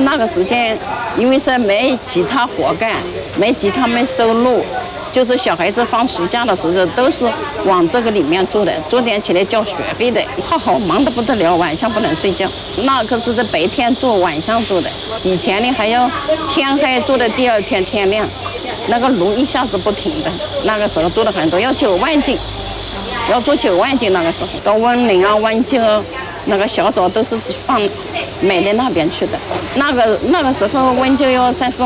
那个时间，因为是没其他活干，没收入，就是小孩子放暑假的时候都是往这个里面做的，做点起来交学费的，好忙得不得了，晚上不能睡觉。那可是在白天做，晚上做的。以前呢还要天黑做的，第二天天亮，那个炉一下子不停的。那个时候做的很多，要9万斤，要做9万斤。那个时候到温岭啊、温州，那个小枣都是放美的那边去的。那个时候温州要30